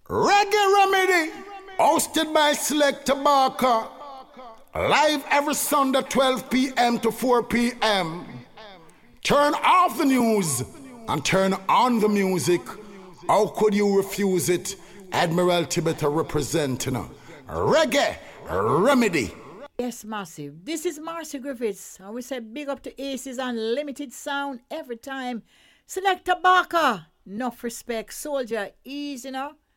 Reggae Remedy, hosted by Selector Barker. Live every Sunday 12 p.m. to 4 p.m. Turn off the news and turn on the music. How could you refuse it? Admiral Tibetan representing Reggae Remedy. Yes, Massive. This is Marcy Griffiths. And we say big up to Aces and Limited Sound every time. Selector Barker. Enough respect. Soldier, easy now.